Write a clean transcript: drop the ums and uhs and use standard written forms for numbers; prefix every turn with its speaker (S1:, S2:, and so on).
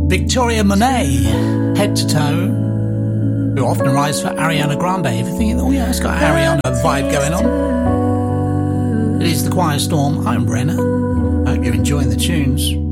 S1: Victoria Monet, Head to Toe, who often writes for Ariana Grande. If you're thinking, oh yeah, it's got Ariana vibe going on. It is The Quiet Storm. I'm Brenner. I hope you're enjoying the tunes.